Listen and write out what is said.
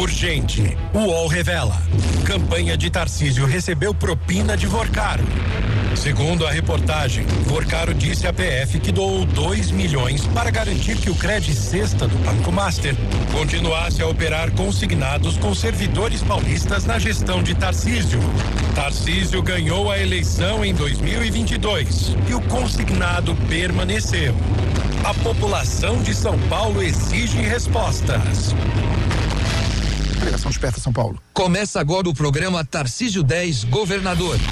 Urgente. O UOL revela. Campanha de Tarcísio recebeu propina de Vorcaro. Segundo a reportagem, Vorcaro disse à PF que doou 2 milhões para garantir que o Cred Sexta do Banco Master continuasse a operar consignados com servidores paulistas na gestão de Tarcísio. Tarcísio ganhou a eleição em 2022 e o consignado permaneceu. A população de São Paulo exige respostas. Delegação Desperta São Paulo. Começa agora o programa Tarcísio 10 Governador.